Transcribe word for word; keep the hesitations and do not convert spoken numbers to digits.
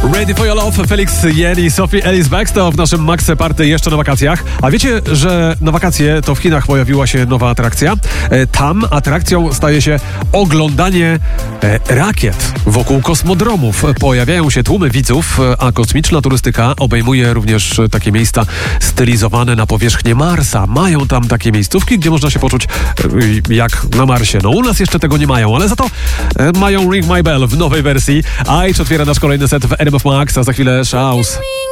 Ready for Your Love, Felix Jen i Sophie Ellis Bextor w naszym Max Party jeszcze na wakacjach. A wiecie, że na wakacje to w Chinach pojawiła się nowa atrakcja? Tam atrakcją staje się oglądanie rakiet wokół kosmodromów. Pojawiają się tłumy widzów, a kosmiczna turystyka obejmuje również takie miejsca stylizowane na powierzchnię Marsa. Mają tam takie miejscówki, gdzie można się poczuć jak na Marsie. No u nas jeszcze tego nie mają, ale za to mają Ring My Bell w nowej wersji. A i otwiera nasz kolejny set w R M F Max, a za chwilę Shouse.